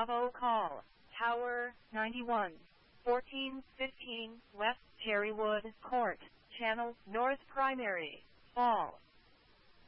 Bravo call. Tower 91. 1415 West Terrywood Court. Channel North Primary. Fall.